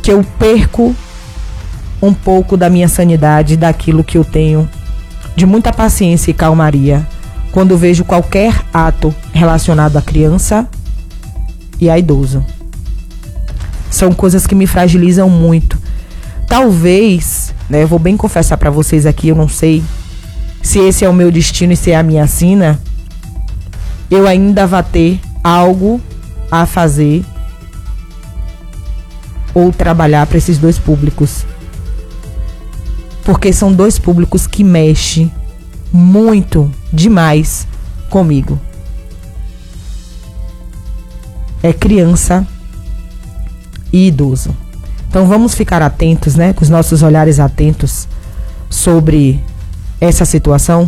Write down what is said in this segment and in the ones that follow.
que eu perco um pouco da minha sanidade, daquilo que eu tenho de muita paciência e calmaria quando vejo qualquer ato relacionado à criança e a idoso. São coisas que me fragilizam muito. Talvez, né, eu vou bem confessar pra vocês aqui, eu não sei se esse é o meu destino e se é a minha sina, eu ainda vou ter algo a fazer ou trabalhar para esses dois públicos. Porque são dois públicos que mexem muito, demais comigo. É criança e idoso. Então vamos ficar atentos, né? Com os nossos olhares atentos sobre essa situação.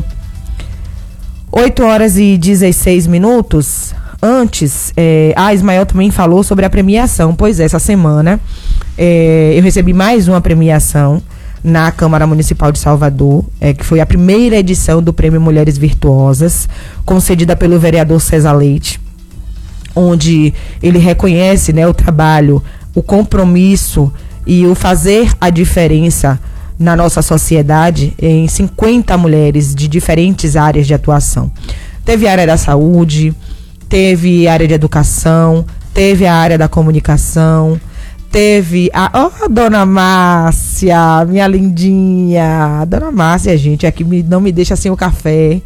8h16. Antes, Ismael também falou sobre a premiação. Pois é, essa semana eu recebi mais uma premiação na Câmara Municipal de Salvador, que foi a primeira edição do Prêmio Mulheres Virtuosas, concedida pelo vereador César Leite, onde ele reconhece, né, o trabalho, o compromisso e o fazer a diferença na nossa sociedade em 50 mulheres de diferentes áreas de atuação. Teve a área da saúde, teve a área de educação, teve a área da comunicação, teve a Dona Márcia, minha lindinha. Dona Márcia, gente, não me deixa sem o café.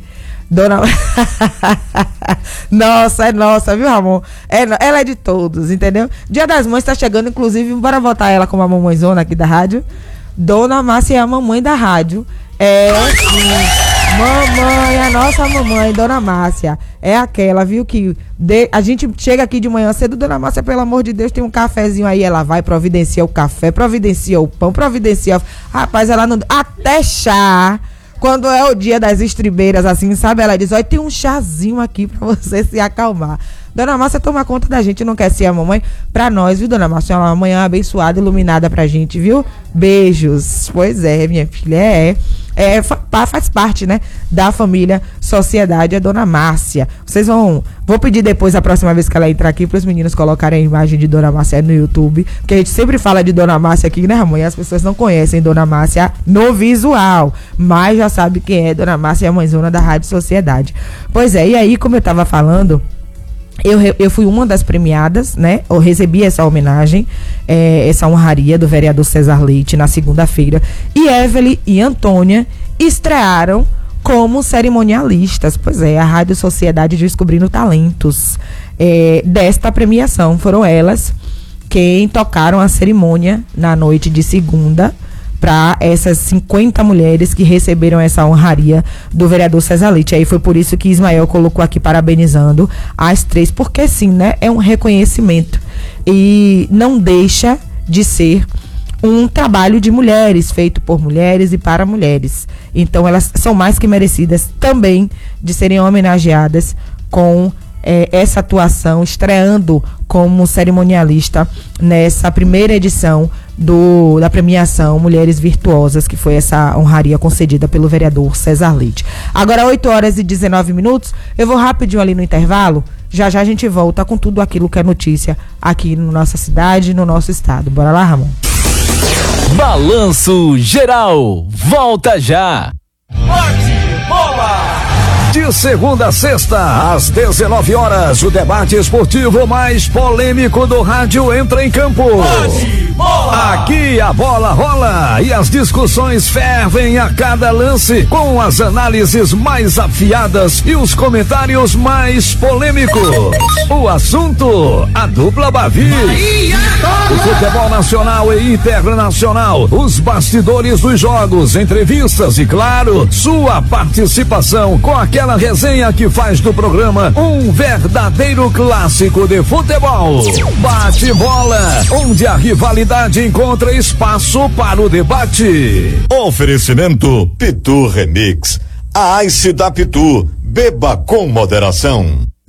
Nossa, é nossa, viu, Ramon? Ela é de todos, entendeu? Dia das Mães tá chegando, inclusive, bora botar ela como a mamãezona aqui da rádio. Dona Márcia é a mamãe da rádio. Mamãe, a nossa mamãe, Dona Márcia, é aquela, viu, que a gente chega aqui de manhã cedo, Dona Márcia, pelo amor de Deus, tem um cafezinho aí, ela vai, providencia o café, providencia o pão, providencia, rapaz, ela não, até chá, quando é o dia das estribeiras, assim, sabe, ela diz, olha, tem um chazinho aqui pra você se acalmar. Dona Márcia toma conta da gente, não quer ser a mamãe pra nós, viu, Dona Márcia? Uma manhã abençoada, iluminada pra gente, viu? Beijos. Pois é, minha filha, faz parte, né, da família Sociedade, a Dona Márcia. Vou pedir depois, a próxima vez que ela entrar aqui, para os meninos colocarem a imagem de Dona Márcia no YouTube, porque a gente sempre fala de Dona Márcia aqui, né, Ramon? E as pessoas não conhecem Dona Márcia no visual, mas já sabe quem é Dona Márcia, a mãezona da Rádio Sociedade. Pois é, e aí, como eu tava falando, eu fui uma das premiadas, né? Eu recebi essa homenagem, essa honraria do vereador César Leite na segunda-feira. E Evelyn e Antônia estrearam como cerimonialistas. Pois é, a Rádio Sociedade Descobrindo Talentos desta premiação. Foram elas quem tocaram a cerimônia na noite de segunda para essas 50 mulheres que receberam essa honraria do vereador César Leite. Aí foi por isso que Ismael colocou aqui parabenizando as três, porque sim, né? É um reconhecimento e não deixa de ser um trabalho de mulheres, feito por mulheres e para mulheres. Então elas são mais que merecidas também de serem homenageadas com essa atuação, estreando como cerimonialista nessa primeira edição da premiação Mulheres Virtuosas, que foi essa honraria concedida pelo vereador César Leite. Agora 8h19, eu vou rapidinho ali no intervalo, já a gente volta com tudo aquilo que é notícia aqui na nossa cidade, no nosso estado. Bora lá, Ramon? Balanço Geral, volta já! Bate bola! De segunda a sexta, às 19 horas, o debate esportivo mais polêmico do rádio entra em campo. Aqui a bola rola e as discussões fervem a cada lance, com as análises mais afiadas e os comentários mais polêmicos. O assunto, a dupla Bavi. O futebol nacional e internacional, os bastidores dos jogos, entrevistas e, claro, sua participação com aquela resenha que faz do programa um verdadeiro clássico de futebol. Bate bola, onde a rivalidade encontra espaço para o debate. Oferecimento Pitu Remix. A Ice da Pitu, beba com moderação.